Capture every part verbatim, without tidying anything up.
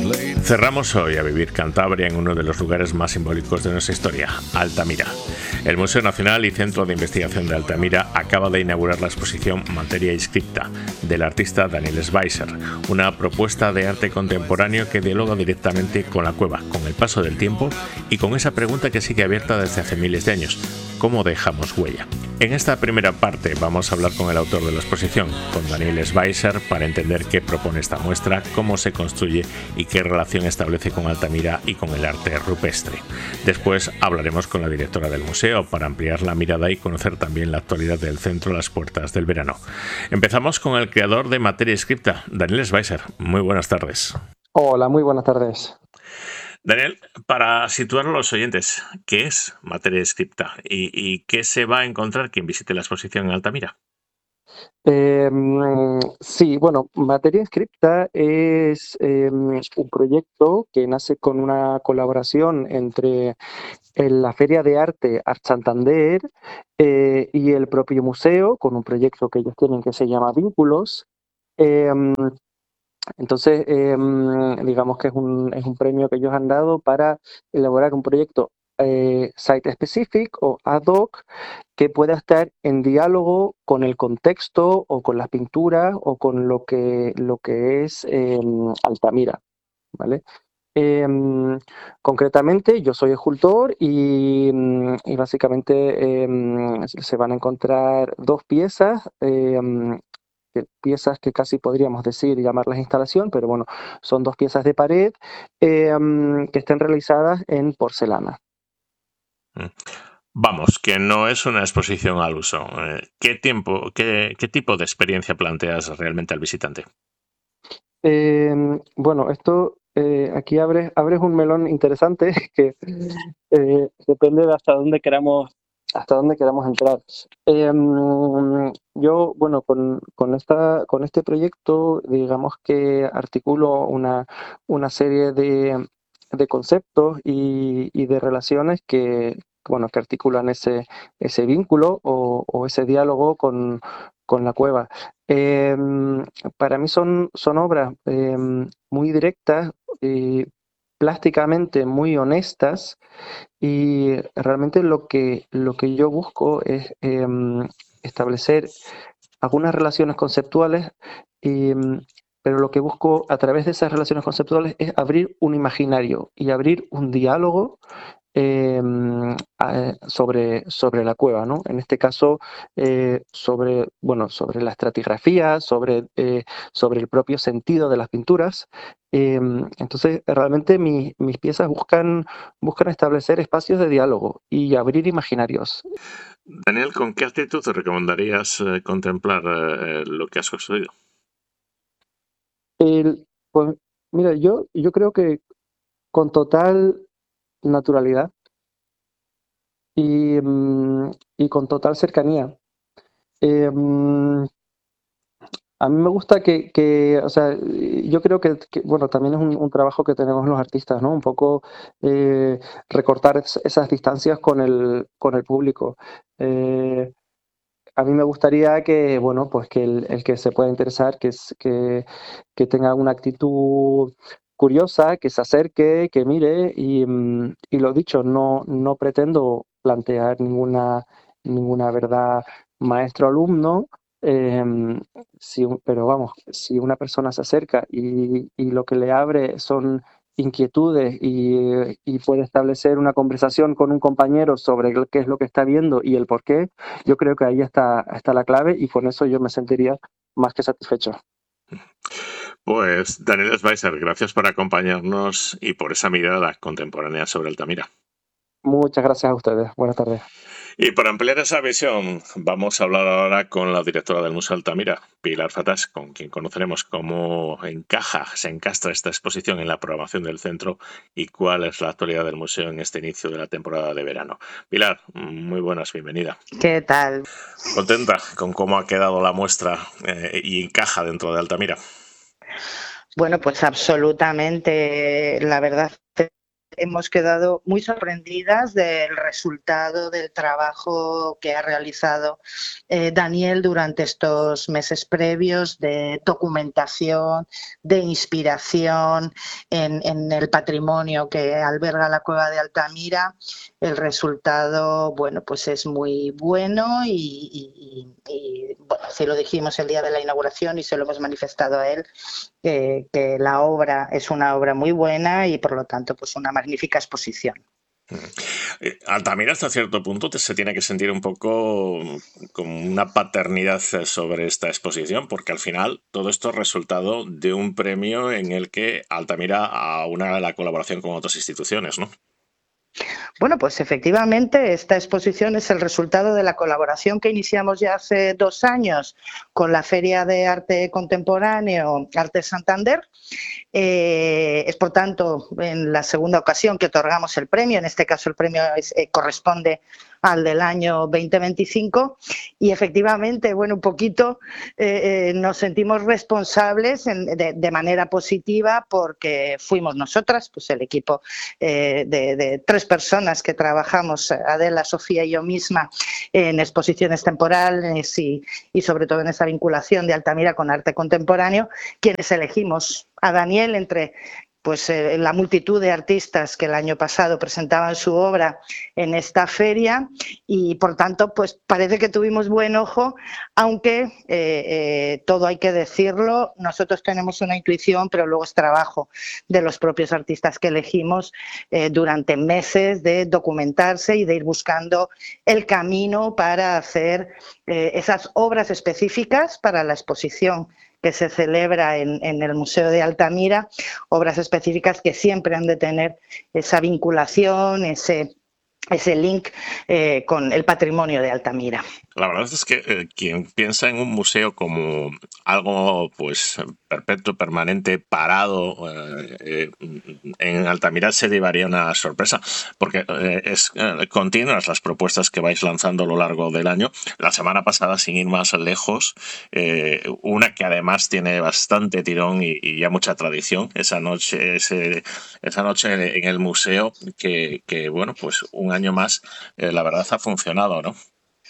Cerramos hoy a vivir Cantabria en uno de los lugares más simbólicos de nuestra historia, Altamira. El Museo Nacional y Centro de Investigación de Altamira acaba de inaugurar la exposición Materia Inscripta del artista Daniel Schweitzer, una propuesta de arte contemporáneo que dialoga directamente con la cueva, con el paso del tiempo y con esa pregunta que sigue abierta desde hace miles de años: ¿cómo dejamos huella? En esta primera parte vamos a hablar con el autor de la exposición, con Daniel Schweitzer, para entender qué propone esta muestra, cómo se construye y qué relación establece con Altamira y con el arte rupestre. Después hablaremos con la directora del museo para ampliar la mirada y conocer también la actualidad del centro a las puertas del verano. Empezamos con el creador de Materia Inscripta, Daniel Schweitzer. Muy buenas tardes. Hola, muy buenas tardes. Daniel, para situar a los oyentes, ¿qué es Materia Inscripta y, y qué se va a encontrar quien visite la exposición en Altamira? Eh, sí, bueno, Materia Inscripta es eh, un proyecto que nace con una colaboración entre la Feria de Arte Art Santander eh, y el propio museo, con un proyecto que ellos tienen que se llama Vínculos. Eh, entonces, eh, digamos que es un, es un premio que ellos han dado para elaborar un proyecto eh, site-specific o ad hoc que pueda estar en diálogo con el contexto o con las pinturas o con lo que, lo que es eh, Altamira, ¿vale? Eh, concretamente, yo soy escultor y, y básicamente eh, se van a encontrar dos piezas, eh, que- piezas que casi podríamos decir llamarlas instalación, pero bueno, son dos piezas de pared eh, que están realizadas en porcelana. Vamos, que no es una exposición al uso. Eh, ¿Qué tiempo, qué, qué tipo de experiencia planteas realmente al visitante? Eh, bueno, esto eh, aquí abres, abres un melón interesante que eh, depende de hasta dónde queramos, hasta dónde queramos entrar. Eh, yo, bueno, con, con, esta, con este proyecto, digamos que articulo una, una serie de, de conceptos y, y de relaciones que, bueno, que articulan ese, ese vínculo o, o ese diálogo con, con la cueva. Eh, para mí son, son obras eh, muy directas, eh, plásticamente muy honestas, y realmente lo que, lo que yo busco es eh, establecer algunas relaciones conceptuales, y, pero lo que busco a través de esas relaciones conceptuales es abrir un imaginario y abrir un diálogo eh, a- sobre, sobre la cueva, ¿no? En este caso, eh, sobre, bueno, sobre la estratigrafía, sobre, eh, sobre el propio sentido de las pinturas. Eh, entonces, realmente mi- mis piezas buscan, buscan establecer espacios de diálogo y abrir imaginarios. Daniel, ¿con qué actitud te recomendarías eh, contemplar eh, lo que has construido? El, pues, mira, yo, yo creo que con total naturalidad y, mm, y con total cercanía. Eh, mm, A mí me gusta que, que, o sea, yo creo que, que, bueno, también es un, un trabajo que tenemos los artistas, ¿no? Un poco eh, recortar es- esas distancias con el, con el público. Eh, a mí me gustaría que, bueno, pues que el, el que se pueda interesar, que, es- que, que tenga una actitud curiosa, que se acerque, que mire y, mm, y lo dicho, no, no pretendo plantear ninguna, ninguna verdad maestro-alumno, em, si un- pero vamos, si una persona se acerca y, y lo que le abre son inquietudes y, y puede establecer una conversación con un compañero sobre el- qué es lo que está viendo y el por qué, yo creo que ahí está, está la clave y con eso yo me sentiría más que satisfecho. Pues Daniel Schweitzer, gracias por acompañarnos y por esa mirada contemporánea sobre Altamira. Muchas gracias a ustedes. Buenas tardes. Y para ampliar esa visión, vamos a hablar ahora con la directora del Museo Altamira, Pilar Fatás, con quien conoceremos cómo encaja, se encastra esta exposición en la programación del centro y cuál es la actualidad del museo en este inicio de la temporada de verano. Pilar, muy buenas, bienvenida. ¿Qué tal? ¿Contenta con cómo ha quedado la muestra eh, y encaja dentro de Altamira? Bueno, pues absolutamente, la verdad hemos quedado muy sorprendidas del resultado del trabajo que ha realizado eh, Daniel durante estos meses previos de documentación, de inspiración en, en el patrimonio que alberga la cueva de Altamira. El resultado, bueno, pues es muy bueno y, y, y bueno, se lo dijimos el día de la inauguración y se lo hemos manifestado a él, que, que la obra es una obra muy buena y por lo tanto pues una magnífica exposición. Altamira hasta cierto punto se tiene que sentir un poco como una paternidad sobre esta exposición, porque al final todo esto es resultado de un premio en el que Altamira aúna la colaboración con otras instituciones, ¿no? Bueno, pues efectivamente esta exposición es el resultado de la colaboración que iniciamos ya hace dos años con la Feria de Arte Contemporáneo Arte Santander. Eh, es por tanto en la segunda ocasión que otorgamos el premio, en este caso el premio es, eh, corresponde al del año veinte veinticinco y efectivamente, bueno, un poquito eh, eh, nos sentimos responsables en, de, de manera positiva porque fuimos nosotras, pues el equipo eh, de, de tres personas que trabajamos, Adela, Sofía y yo misma, en exposiciones temporales y, y sobre todo en esa vinculación de Altamira con arte contemporáneo, quienes elegimos a Daniel entre pues eh, la multitud de artistas que el año pasado presentaban su obra en esta feria y por tanto pues parece que tuvimos buen ojo, aunque eh, eh, todo hay que decirlo, nosotros tenemos una intuición pero luego es trabajo de los propios artistas que elegimos eh, durante meses de documentarse y de ir buscando el camino para hacer eh, esas obras específicas para la exposición que se celebra en, en el Museo de Altamira, obras específicas que siempre han de tener esa vinculación, ese, ese link eh, con el patrimonio de Altamira. La verdad es que eh, quien piensa en un museo como algo pues perpetuo, permanente, parado eh, eh, en Altamira se llevaría una sorpresa, porque eh, es eh, continuas las propuestas que vais lanzando a lo largo del año. La semana pasada, sin ir más lejos, eh, una que además tiene bastante tirón y, y ya mucha tradición, esa noche, ese, esa noche en el museo, que, que bueno, pues un año más, eh, la verdad ha funcionado, ¿no?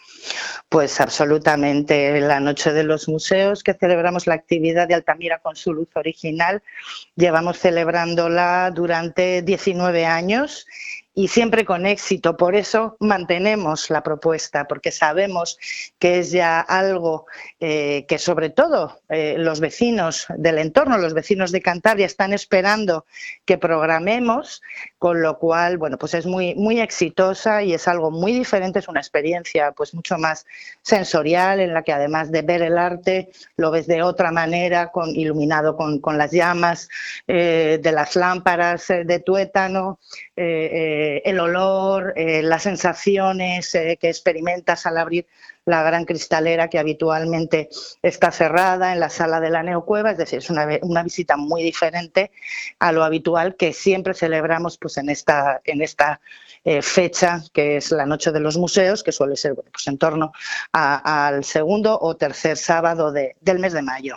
Pues absolutamente, la Noche de los Museos, que celebramos la actividad de Altamira con su luz original, llevamos celebrándola durante diecinueve años y siempre con éxito. Por eso mantenemos la propuesta, porque sabemos que es ya algo eh, que sobre todo eh, los vecinos del entorno, los vecinos de Cantabria están esperando que programemos, con lo cual, bueno, pues es muy, muy exitosa y es algo muy diferente, es una experiencia pues mucho más sensorial en la que además de ver el arte lo ves de otra manera, con, iluminado con, con las llamas eh, de las lámparas eh, de tuétano, eh, eh, el olor, eh, las sensaciones eh, que experimentas al abrir la gran cristalera que habitualmente está cerrada en la sala de la Neocueva, es decir, es una, una visita muy diferente a lo habitual que siempre celebramos pues, en esta, en esta eh, fecha, que es la Noche de los Museos, que suele ser bueno, pues, en torno a, al segundo o tercer sábado de, del mes de mayo.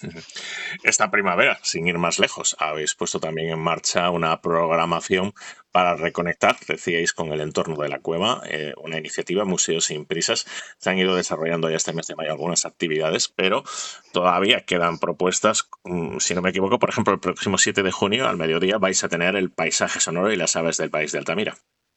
Esta primavera, sin ir más lejos, habéis puesto también en marcha una programación para reconectar, decíais, con el entorno de la cueva, eh, una iniciativa, Museos sin Prisas. Se han ido desarrollando ya este mes de mayo algunas actividades, pero todavía quedan propuestas. Si no me equivoco, por ejemplo, el próximo siete de junio, al mediodía, vais a tener el paisaje sonoro y las aves del país de Altamira.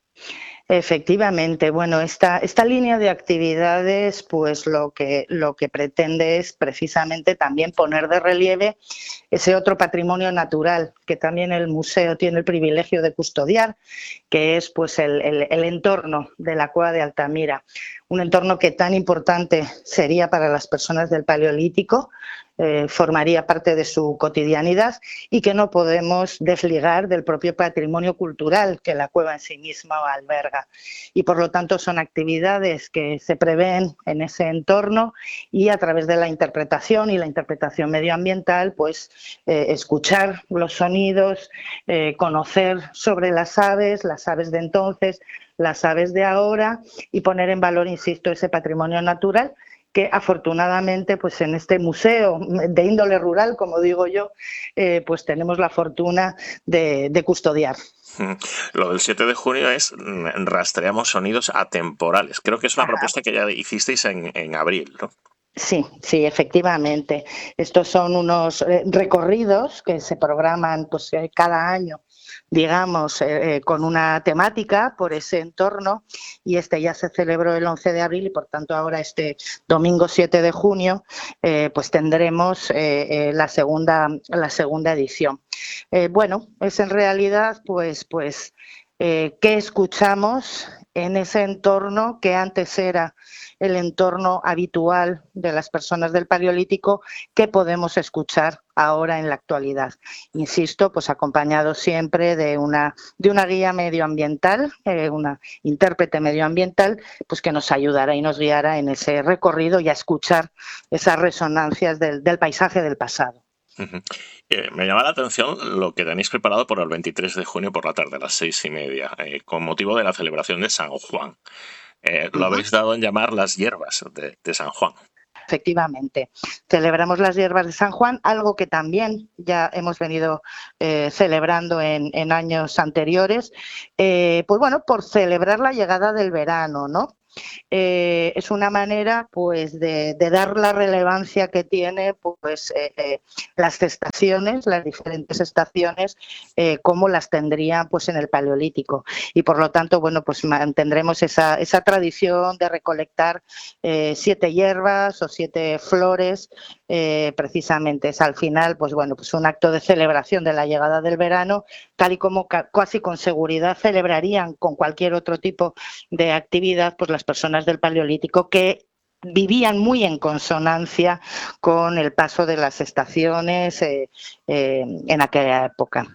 Efectivamente, bueno, esta, esta línea de actividades pues lo que, lo que pretende es precisamente también poner de relieve ese otro patrimonio natural que también el museo tiene el privilegio de custodiar, que es pues el, el, el entorno de la cueva de Altamira, un entorno que tan importante sería para las personas del Paleolítico, eh, formaría parte de su cotidianidad y que no podemos desligar del propio patrimonio cultural que la cueva en sí misma alberga. Y por lo tanto son actividades que se prevén en ese entorno y a través de la interpretación y la interpretación medioambiental, pues eh, escuchar los sonidos, eh, conocer sobre las aves, las aves de entonces, las aves de ahora y poner en valor, insisto, ese patrimonio natural que afortunadamente pues en este museo de índole rural, como digo yo, eh, pues tenemos la fortuna de, de custodiar. Lo del siete de junio es rastreamos sonidos atemporales. Creo que es una Ajá. propuesta que ya hicisteis en, en abril, ¿no? Sí, sí, efectivamente. Estos son unos eh, recorridos que se programan pues, eh, cada año, digamos, eh, con una temática por ese entorno, y este ya se celebró el once de abril y por tanto ahora este domingo siete de junio eh, pues tendremos eh, eh, la segunda la segunda edición. Eh, bueno, es en realidad pues pues eh, qué escuchamos en ese entorno que antes era el entorno habitual de las personas del Paleolítico, que podemos escuchar ahora en la actualidad. Insisto, pues acompañado siempre de una, de una guía medioambiental, eh, una intérprete medioambiental, pues que nos ayudará y nos guiará en ese recorrido y a escuchar esas resonancias del, del paisaje del pasado. Uh-huh. Eh, me llama la atención lo que tenéis preparado por el veintitrés de junio por la tarde, a las seis y media, eh, con motivo de la celebración de San Juan. Eh, lo uh-huh. habéis dado en llamar las hierbas de, de San Juan. Efectivamente, celebramos las hierbas de San Juan, algo que también ya hemos venido eh, celebrando en, en años anteriores, eh, pues bueno, por celebrar la llegada del verano, ¿no? Eh, es una manera pues de, de dar la relevancia que tiene pues eh, eh, las estaciones, las diferentes estaciones, eh, como las tendrían pues en el Paleolítico, y por lo tanto bueno pues mantendremos esa, esa tradición de recolectar eh, siete hierbas o siete flores, eh, precisamente es al final pues bueno pues un acto de celebración de la llegada del verano, tal y como ca- casi con seguridad celebrarían con cualquier otro tipo de actividad pues las personas del Paleolítico, que vivían muy en consonancia con el paso de las estaciones eh, eh, en aquella época.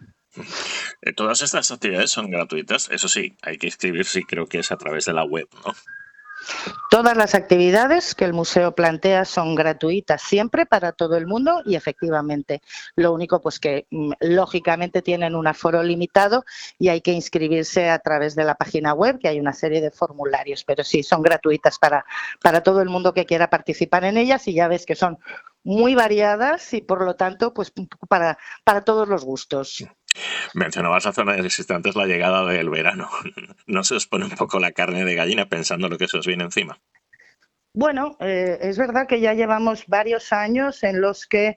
Todas estas actividades son gratuitas, eso sí, hay que inscribirse y creo que es a través de la web, ¿no? Todas las actividades que el museo plantea son gratuitas siempre para todo el mundo, y efectivamente lo único pues que lógicamente tienen un aforo limitado y hay que inscribirse a través de la página web, que hay una serie de formularios, pero sí son gratuitas para, para todo el mundo que quiera participar en ellas, y ya ves que son muy variadas y por lo tanto pues para, para todos los gustos. Mencionabas hace unos instantes la llegada del verano. ¿No se os pone un poco la carne de gallina pensando lo que se os viene encima? Bueno, eh, es verdad que ya llevamos varios años en los que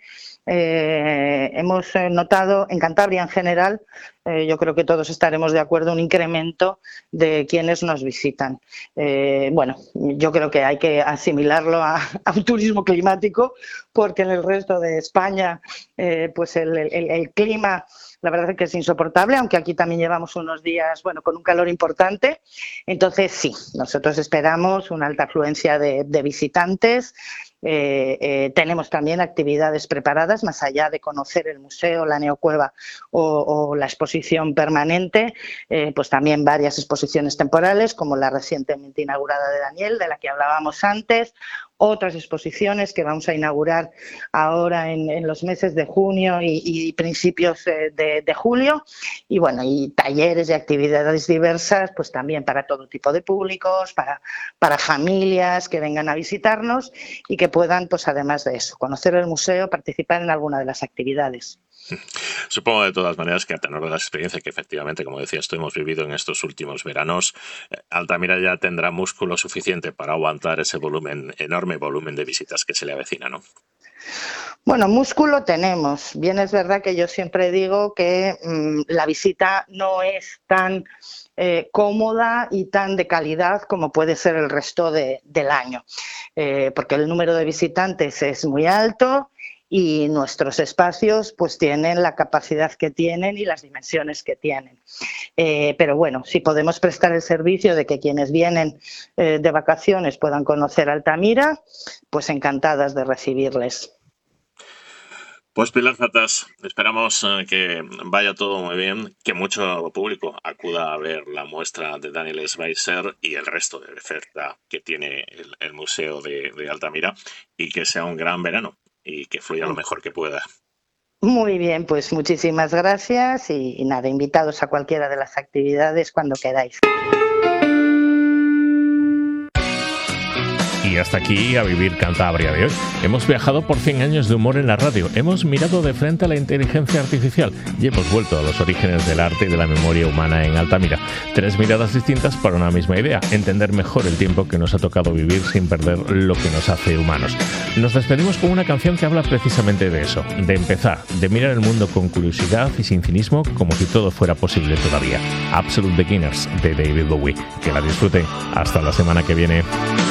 eh, hemos notado en Cantabria en general, eh, yo creo que todos estaremos de acuerdo, un incremento de quienes nos visitan. Eh, bueno, yo creo que hay que asimilarlo a, a un turismo climático, porque en el resto de España eh, pues el, el, el clima, la verdad es que es insoportable, aunque aquí también llevamos unos días, bueno, con un calor importante. Entonces, sí, nosotros esperamos una alta afluencia de, de visitantes. Eh, eh, tenemos también actividades preparadas, más allá de conocer el museo, la neocueva o, o la exposición permanente, eh, pues también varias exposiciones temporales, como la recientemente inaugurada de Daniel, de la que hablábamos antes, otras exposiciones que vamos a inaugurar ahora en, en los meses de junio y, y principios de, de, de julio, y bueno, y talleres y actividades diversas, pues también para todo tipo de públicos, para, para familias que vengan a visitarnos y que puedan, pues además de eso, conocer el museo, participar en alguna de las actividades. Supongo de todas maneras que a tenor de la experiencia que efectivamente, como decías tú, hemos vivido en estos últimos veranos, Altamira ya tendrá músculo suficiente para aguantar ese volumen, enorme volumen de visitas que se le avecina, ¿no? Bueno, músculo tenemos. Bien, es verdad que yo siempre digo que mmm, la visita no es tan eh, cómoda y tan de calidad como puede ser el resto de, del año, eh, porque el número de visitantes es muy alto y nuestros espacios pues tienen la capacidad que tienen y las dimensiones que tienen. Eh, pero bueno, si podemos prestar el servicio de que quienes vienen eh, de vacaciones puedan conocer Altamira, pues encantadas de recibirles. Pues Pilar Zatas, esperamos eh, que vaya todo muy bien, que mucho público acuda a ver la muestra de Daniel Schweitzer y el resto de oferta que tiene el, el Museo de, de Altamira, y que sea un gran verano y que fluya lo mejor que pueda. Muy bien, pues muchísimas gracias y, y nada, invitados a cualquiera de las actividades cuando queráis. Y hasta aquí A Vivir Cantabria de hoy. Hemos viajado por cien años de humor en la radio, hemos mirado de frente a la inteligencia artificial y hemos vuelto a los orígenes del arte y de la memoria humana en Altamira. Tres miradas distintas para una misma idea, entender mejor el tiempo que nos ha tocado vivir sin perder lo que nos hace humanos. Nos despedimos con una canción que habla precisamente de eso, de empezar, de mirar el mundo con curiosidad y sin cinismo como si todo fuera posible todavía. Absolute Beginners de David Bowie. Que la disfruten. Hasta la semana que viene.